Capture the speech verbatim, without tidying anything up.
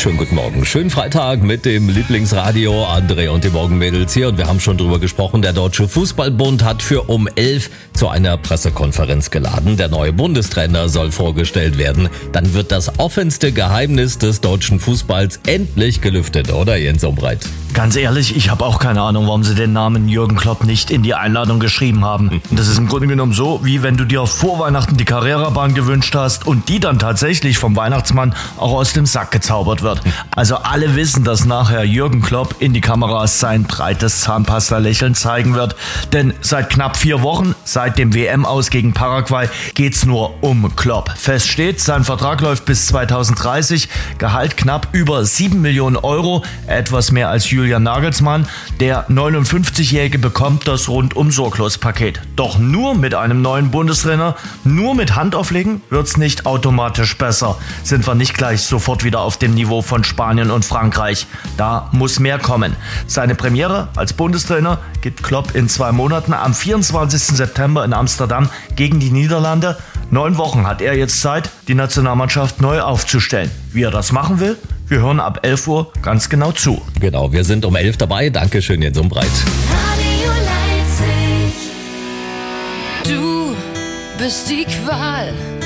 Schönen guten Morgen. Schönen Freitag mit dem Lieblingsradio André und den Morgenmädels hier. Und wir haben schon drüber gesprochen, der Deutsche Fußballbund hat für um elf zu einer Pressekonferenz geladen. Der neue Bundestrainer soll vorgestellt werden. Dann wird das offenste Geheimnis des deutschen Fußballs endlich gelüftet, oder Jens Umbreit? Ganz ehrlich, ich habe auch keine Ahnung, warum sie den Namen Jürgen Klopp nicht in die Einladung geschrieben haben. Und das ist im Grunde genommen so, wie wenn du dir vor Weihnachten die Carrera-Bahn gewünscht hast und die dann tatsächlich vom Weihnachtsmann auch aus dem Sack gezaubert wird. Also alle wissen, dass nachher Jürgen Klopp in die Kameras sein breites Zahnpasta-Lächeln zeigen wird. Denn seit knapp vier Wochen, seit dem W M-Aus gegen Paraguay, geht's nur um Klopp. Fest steht, sein Vertrag läuft bis zweitausenddreißig, Gehalt knapp über sieben Millionen Euro, etwas mehr als Julian Nagelsmann. Der neunundfünfzigjährige bekommt das Rundum-Sorglos-Paket. Doch nur mit einem neuen Bundestrainer, nur mit Handauflegen wird's nicht automatisch besser. Sind wir nicht gleich sofort wieder auf dem Niveau von Spanien und Frankreich. Da muss mehr kommen. Seine Premiere als Bundestrainer gibt Klopp in zwei Monaten am vierundzwanzigsten September in Amsterdam gegen die Niederlande. Neun Wochen hat er jetzt Zeit, die Nationalmannschaft neu aufzustellen. Wie er das machen will? Wir hören ab elf Uhr ganz genau zu. Genau, wir sind um elf dabei. Dankeschön, Jens Umbreit. Radio Leipzig. Du bist die Qual.